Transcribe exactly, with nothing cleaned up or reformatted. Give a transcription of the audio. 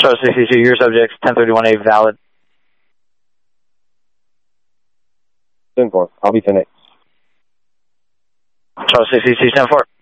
Charlie sixty-two, your subject's ten thirty-one A valid. ten four. I'll be ten eight. Charlie sixty-two, ten four.